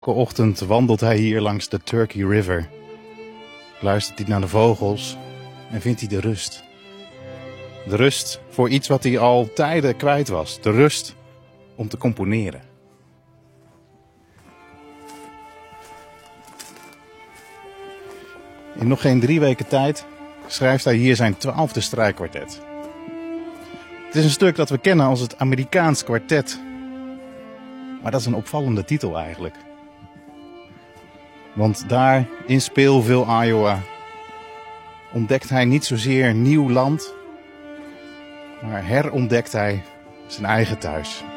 Elke ochtend wandelt hij hier langs de Turkey River. Luistert hij naar de vogels en vindt hij de rust. De rust voor iets wat hij al tijden kwijt was. De rust om te componeren. In nog geen 3 weken tijd schrijft hij hier zijn 12e strijkkwartet. Het is een stuk dat we kennen als het Amerikaans kwartet. Maar dat is een opvallende titel eigenlijk. Want daar in Speelville, Iowa, ontdekt hij niet zozeer nieuw land, maar herontdekt hij zijn eigen thuis.